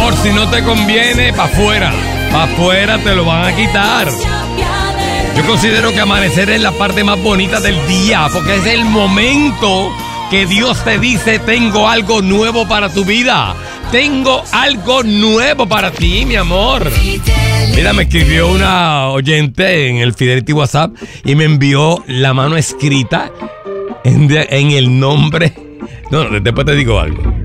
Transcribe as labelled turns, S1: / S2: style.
S1: amor, si no te conviene, pa' afuera. Pa' afuera te lo van a quitar. Yo considero que amanecer es la parte más bonita del día, porque es el momento que Dios te dice, tengo algo nuevo para tu vida. Tengo algo nuevo para ti, mi amor. Mira, me escribió una oyente en el Fidelity WhatsApp y me envió la mano escrita en el nombre. No, después te digo algo.